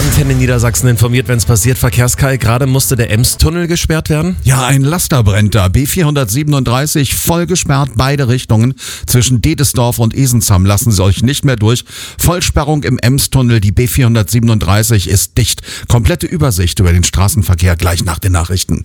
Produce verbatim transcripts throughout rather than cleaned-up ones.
Antenne Niedersachsen informiert, wenn es passiert. Verkehrskai, gerade musste der Ems-Tunnel gesperrt werden. Ja, ein Laster brennt da. B vierhundertsiebenunddreißig voll gesperrt, beide Richtungen. Zwischen Dedesdorf und Esenzam lassen sie euch nicht mehr durch. Vollsperrung im Ems-Tunnel, die B vierhundertsiebenunddreißig ist dicht. Komplette Übersicht über den Straßenverkehr gleich nach den Nachrichten.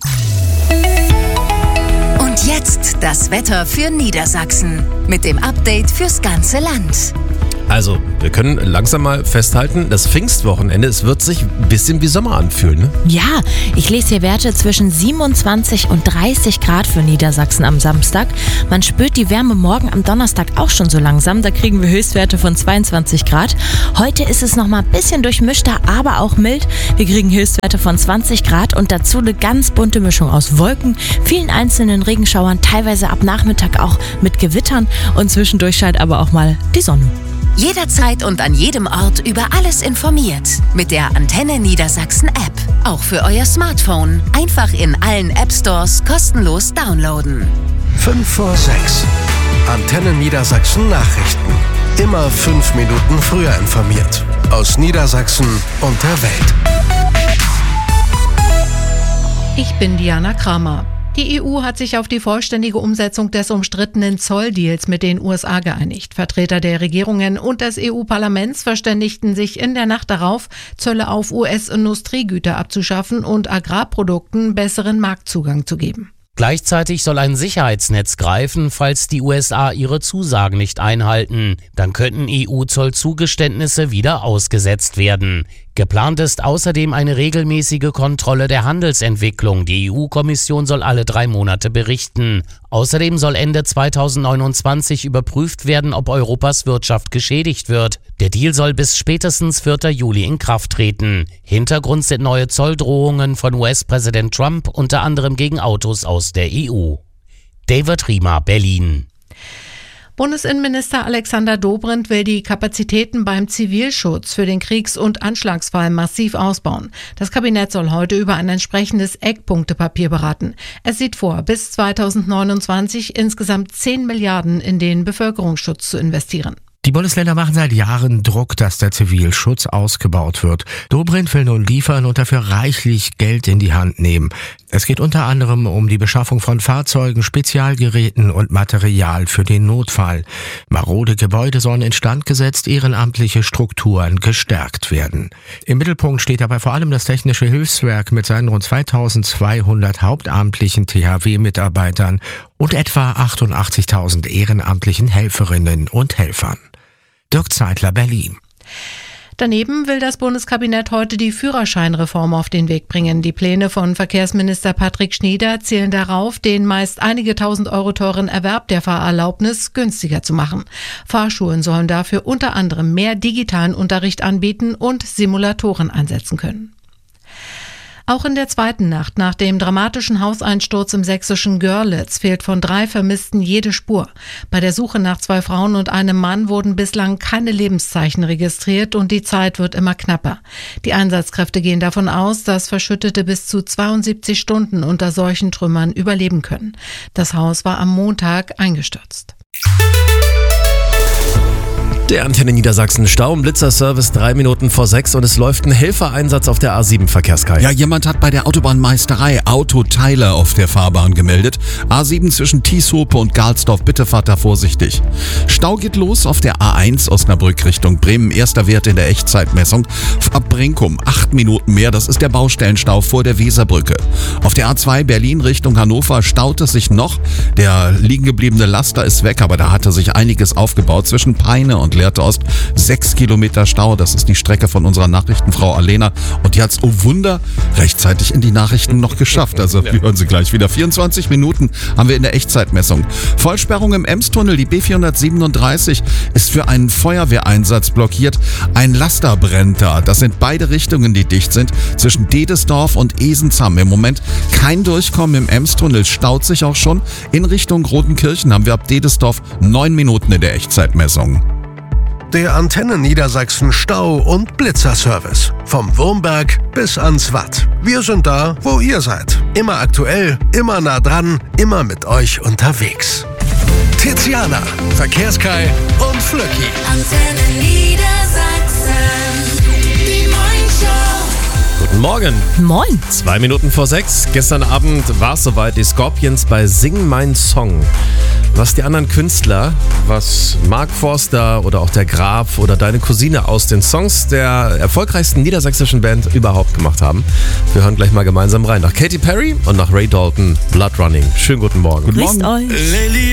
Und jetzt das Wetter für Niedersachsen mit dem Update fürs ganze Land. Also, wir können langsam mal festhalten, das Pfingstwochenende, es wird sich ein bisschen wie Sommer anfühlen, ne? Ja, ich lese hier Werte zwischen siebenundzwanzig und dreißig Grad für Niedersachsen am Samstag. Man spürt die Wärme morgen am Donnerstag auch schon so langsam. Da kriegen wir Höchstwerte von zweiundzwanzig Grad. Heute ist es noch mal ein bisschen durchmischter, aber auch mild. Wir kriegen Höchstwerte von zwanzig Grad und dazu eine ganz bunte Mischung aus Wolken, vielen einzelnen Regenschauern, teilweise ab Nachmittag auch mit Gewittern und zwischendurch scheint aber auch mal die Sonne. Jederzeit und an jedem Ort über alles informiert. Mit der Antenne Niedersachsen App. Auch für euer Smartphone. Einfach in allen App Stores kostenlos downloaden. fünf vor sechs. Antenne Niedersachsen Nachrichten. Immer fünf Minuten früher informiert. Aus Niedersachsen und der Welt. Ich bin Diana Kramer. Die E U hat sich auf die vollständige Umsetzung des umstrittenen Zolldeals mit den U S A geeinigt. Vertreter der Regierungen und des E U-Parlaments verständigten sich in der Nacht darauf, Zölle auf U S-Industriegüter abzuschaffen und Agrarprodukten besseren Marktzugang zu geben. Gleichzeitig soll ein Sicherheitsnetz greifen, falls die U S A ihre Zusagen nicht einhalten. Dann könnten E U-Zollzugeständnisse wieder ausgesetzt werden. Geplant ist außerdem eine regelmäßige Kontrolle der Handelsentwicklung. Die E U-Kommission soll alle drei Monate berichten. Außerdem soll Ende zweitausendneunundzwanzig überprüft werden, ob Europas Wirtschaft geschädigt wird. Der Deal soll bis spätestens vierten Juli in Kraft treten. Hintergrund sind neue Zolldrohungen von U S-Präsident Trump, unter anderem gegen Autos aus der E U. David Riemer, Berlin. Bundesinnenminister Alexander Dobrindt will die Kapazitäten beim Zivilschutz für den Kriegs- und Anschlagsfall massiv ausbauen. Das Kabinett soll heute über ein entsprechendes Eckpunktepapier beraten. Es sieht vor, bis zweitausendneunundzwanzig insgesamt zehn Milliarden in den Bevölkerungsschutz zu investieren. Die Bundesländer machen seit Jahren Druck, dass der Zivilschutz ausgebaut wird. Dobrindt will nun liefern und dafür reichlich Geld in die Hand nehmen. Es geht unter anderem um die Beschaffung von Fahrzeugen, Spezialgeräten und Material für den Notfall. Marode Gebäude sollen instand gesetzt, ehrenamtliche Strukturen gestärkt werden. Im Mittelpunkt steht dabei vor allem das Technische Hilfswerk mit seinen rund zweitausendzweihundert hauptamtlichen T H W-Mitarbeitern und etwa achtundachtzigtausend ehrenamtlichen Helferinnen und Helfern. Dirk Zeitler, Berlin. Daneben will das Bundeskabinett heute die Führerscheinreform auf den Weg bringen. Die Pläne von Verkehrsminister Patrick Schnieder zielen darauf, den meist einige tausend Euro teuren Erwerb der Fahrerlaubnis günstiger zu machen. Fahrschulen sollen dafür unter anderem mehr digitalen Unterricht anbieten und Simulatoren einsetzen können. Auch in der zweiten Nacht nach dem dramatischen Hauseinsturz im sächsischen Görlitz fehlt von drei Vermissten jede Spur. Bei der Suche nach zwei Frauen und einem Mann wurden bislang keine Lebenszeichen registriert und die Zeit wird immer knapper. Die Einsatzkräfte gehen davon aus, dass Verschüttete bis zu zweiundsiebzig Stunden unter solchen Trümmern überleben können. Das Haus war am Montag eingestürzt. Der Antenne Niedersachsen Stau- und Blitzerservice drei Minuten vor sechs und es läuft ein Helfereinsatz auf der A sieben Verkehrskai. Ja, jemand hat bei der Autobahnmeisterei Autoteile auf der Fahrbahn gemeldet. A sieben zwischen Tieshope und Galsdorf, bitte fahrt da vorsichtig. Stau geht los auf der A eins Osnabrück Richtung Bremen. Erster Wert in der Echtzeitmessung. Ab Brinkum acht Minuten mehr, das ist der Baustellenstau vor der Weserbrücke. Auf der A zwei Berlin Richtung Hannover staut es sich noch. Der liegen gebliebene Laster ist weg, aber da hatte sich einiges aufgebaut zwischen Peine und Lehrte Ost. Sechs Kilometer Stau, das ist die Strecke von unserer Nachrichtenfrau Alena. Und die hat es, oh Wunder, rechtzeitig in die Nachrichten noch geschafft. Also wir hören sie gleich wieder. vierundzwanzig Minuten haben wir in der Echtzeitmessung. Vollsperrung im Ems-Tunnel, die B vierhundertsiebenunddreißig ist für einen Feuerwehreinsatz blockiert. Ein Laster brennt da. Das sind beide Richtungen, die dicht sind. Zwischen Dedesdorf und Esenzam. Im Moment kein Durchkommen im Ems-Tunnel. Staut sich auch schon. In Richtung Rotenkirchen haben wir ab Dedesdorf neun Minuten in der Echtzeitmessung. Der Antenne Niedersachsen Stau- und Blitzerservice. Vom Wurmberg bis ans Watt. Wir sind da, wo ihr seid. Immer aktuell, immer nah dran, immer mit euch unterwegs. Tiziana, Verkehrskai und Flöcki. Antenne Niedersachsen, die Morning Show. Morgen. Moin. Zwei Minuten vor sechs. Gestern Abend war es soweit, die Scorpions bei Sing Mein Song. Was die anderen Künstler, was Mark Forster oder auch der Graf oder deine Cousine aus den Songs der erfolgreichsten niedersächsischen Band überhaupt gemacht haben. Wir hören gleich mal gemeinsam rein. Nach Katy Perry und nach Ray Dalton, Blood Running. Schönen guten Morgen. Guten Grüßt Morgen. euch.